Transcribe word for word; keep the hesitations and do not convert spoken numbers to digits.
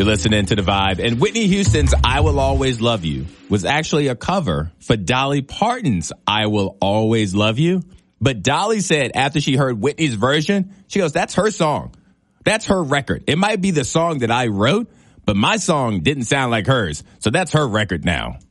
You're listening to The Vibe. And Whitney Houston's I Will Always Love You was actually a cover for Dolly Parton's I Will Always Love You. But Dolly said after she heard Whitney's version, she goes, that's her song. That's her record. It might be the song that I wrote, but my song didn't sound like hers. So that's her record now.